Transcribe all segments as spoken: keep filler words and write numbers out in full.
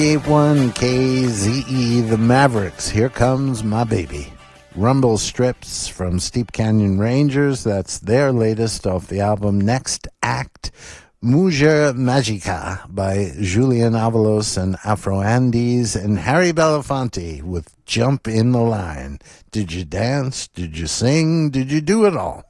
eight one K Z E, The Mavericks, Here Comes My Baby. Rumble Strips from Steep Canyon Rangers, that's their latest off the album Next Act. Mujer Magica by Julian Avalos and Afro Andes, and Harry Belafonte with Jump in the Line. Did you dance? Did you sing? Did you do it all?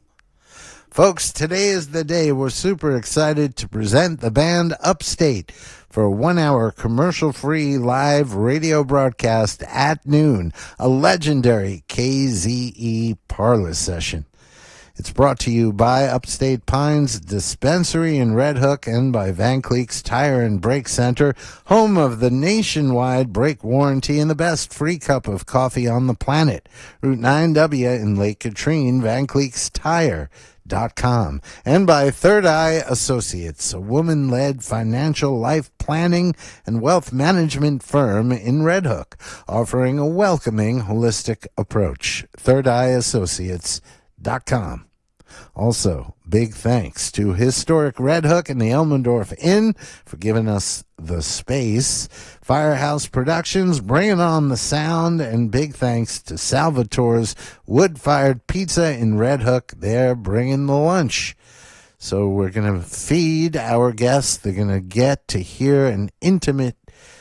Folks, today is the day we're super excited to present the band Upstate for a one-hour commercial-free live radio broadcast at noon, a legendary K Z E parlor session. It's brought to you by Upstate Pines Dispensary in Red Hook and by Van Cleek's Tire and Brake Center, home of the nationwide brake warranty and the best free cup of coffee on the planet. Route nine W in Lake Katrine, Van Cleek's Tire. Dot com, and by Third Eye Associates, a woman-led financial life planning and wealth management firm in Red Hook, offering a welcoming, holistic approach. Third Eye Associates dot com. Also, big thanks to Historic Red Hook and the Elmendorf Inn for giving us the space. Firehouse Productions, bringing on the sound, and big thanks to Salvatore's Wood-Fired Pizza in Red Hook. They're bringing the lunch. So we're going to feed our guests. They're going to get to hear an intimate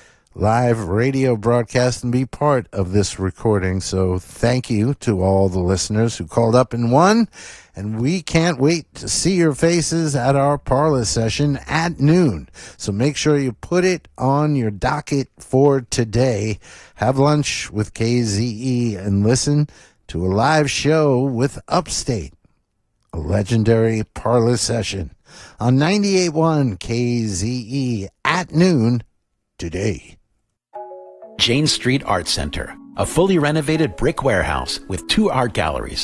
live radio broadcast and be part of this recording. So thank you to all the listeners who called up and won. And we can't wait to see your faces at our parlor session at noon. So make sure you put it on your docket for today. Have lunch with K Z E and listen to a live show with Upstate, a legendary parlor session on ninety-eight point one K Z E at noon today. Jane Street Art Center, a fully renovated brick warehouse with two art galleries,